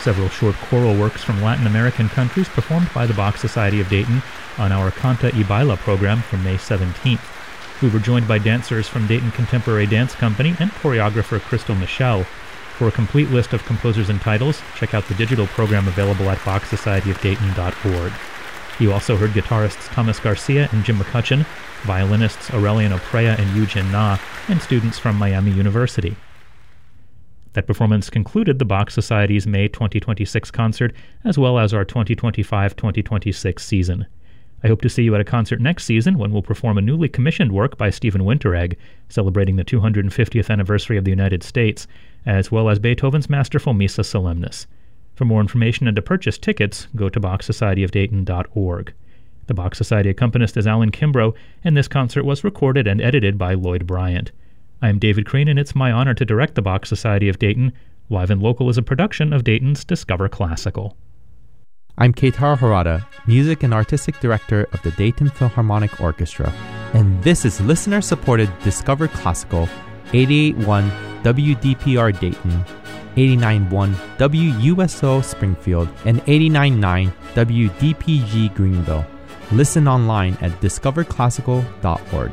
several short choral works from Latin American countries performed by the Bach Society of Dayton on our Canta y Baila program from May 17th. We were joined by dancers from Dayton Contemporary Dance Company and choreographer Crystal Michelle. For a complete list of composers and titles, check out the digital program available at BachSocietyOfDayton.org. You also heard guitarists Thomas Garcia and Jim McCutcheon, violinists Aurelian Oprea and Yu-Jin Na, and students from Miami University. That performance concluded the Bach Society's May 2026 concert, as well as our 2025-2026 season. I hope to see you at a concert next season when we'll perform a newly commissioned work by Stephen Winteregg, celebrating the 250th anniversary of the United States, as well as Beethoven's masterful Missa Solemnis. For more information and to purchase tickets, go to BachSocietyOfDayton.org. The Bach Society accompanist is Alan Kimbrough, and this concert was recorded and edited by Lloyd Bryant. I'm David Crean, and it's my honor to direct the Bach Society of Dayton. Live and Local is a production of Dayton's Discover Classical. I'm Keitaro Harada, Music and Artistic Director of the Dayton Philharmonic Orchestra, and this is listener-supported Discover Classical, 88.1 WDPR Dayton, 89.1 WUSO Springfield, and 89.9 WDPG Greenville. Listen online at discoverclassical.org.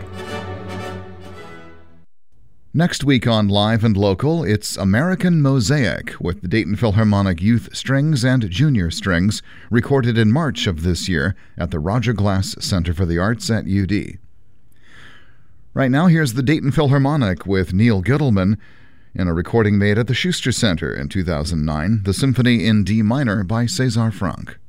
Next week on Live and Local, it's American Mosaic with the Dayton Philharmonic Youth Strings and Junior Strings, recorded in March of this year at the Roger Glass Center for the Arts at UD. Right now, here's the Dayton Philharmonic with Neil Gittleman in a recording made at the Schuster Center in 2009, the Symphony in D minor by César Franck.